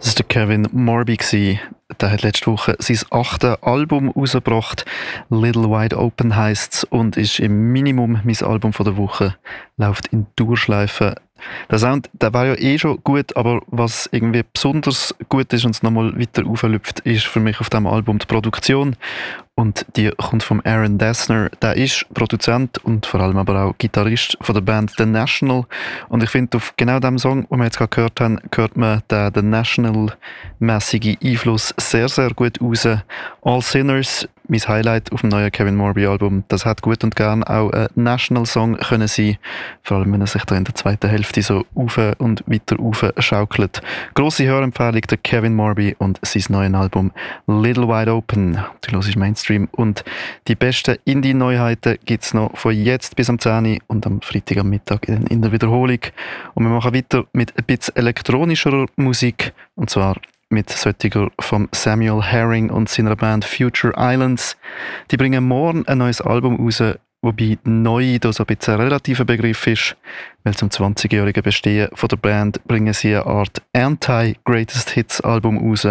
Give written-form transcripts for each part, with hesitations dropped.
Das war der Kevin Morby. Der hat letzte Woche sein 8. Album rausgebracht. Little Wide Open heisst es und ist im Minimum mein Album von der Woche. Läuft in Dauerschleife. Der Sound, der war ja eh schon gut, aber was irgendwie besonders gut ist und es nochmal weiter auflüpft, ist für mich auf diesem Album die Produktion. Und die kommt von Aaron Dessner. Der ist Produzent und vor allem aber auch Gitarrist von der Band The National. Und ich finde, auf genau dem Song, den wir jetzt gerade gehört haben, hört man den The National-mäßigen Einfluss sehr, sehr gut raus. All Sinners, mein Highlight auf dem neuen Kevin Morby Album, das hat gut und gern auch ein National-Song können sein. Vor allem, wenn er sich da in der zweiten Hälfte so auf und weiter auf schaukelt. Grosse Hörempfehlung, der Kevin Morby und sein neues Album Little Wide Open. Du hörst Mainstream. Und die besten Indie-Neuheiten gibt es noch von jetzt bis am 10 Uhr und am Freitag am Mittag in der Wiederholung. Und wir machen weiter mit ein bisschen elektronischer Musik. Und zwar mit solcher von Samuel Herring und seiner Band Future Islands. Die bringen morgen ein neues Album raus, wobei neu da so ein bisschen ein relativer Begriff ist, weil zum 20-jährigen Bestehen von der Band bringen sie eine Art Anti-Greatest Hits Album raus.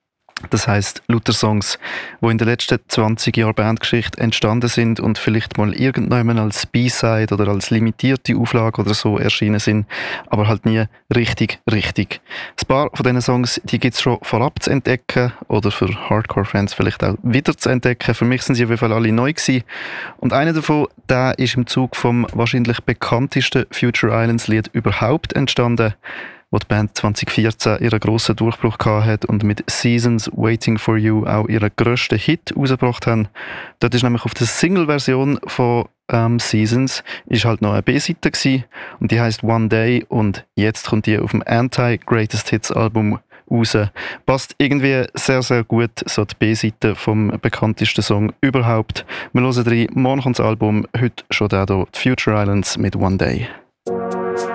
Das heisst, lauter Songs, die in den letzten 20 Jahren Bandgeschichte entstanden sind und vielleicht mal irgendwann als B-Side oder als limitierte Auflage oder so erschienen sind, aber halt nie richtig. Ein paar von diesen Songs, die gibt es schon vorab zu entdecken oder für Hardcore-Fans vielleicht auch wieder zu entdecken. Für mich sind sie auf jeden Fall alle neu gewesen. Und einer davon, der ist im Zug vom wahrscheinlich bekanntesten Future Islands Lied überhaupt entstanden, wo die Band 2014 ihren grossen Durchbruch hatte und mit Seasons Waiting for You auch ihren grössten Hit rausgebracht haben. Dort ist nämlich auf der Single-Version von Seasons ist halt noch eine B-Seite gewesen, und die heisst One Day, und jetzt kommt die auf dem Anti-Greatest Hits Album raus. Passt irgendwie sehr, sehr gut, so die B-Seite vom bekanntesten Song überhaupt. Wir hören rein, morgen kommt das Album, heute schon der hier, die Future Islands mit One Day.